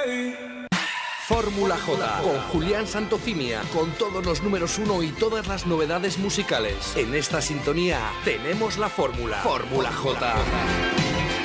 Fórmula J, con Julián Santofimia, con todos los números 1 y todas las novedades musicales. En esta sintonía tenemos la fórmula. Fórmula J.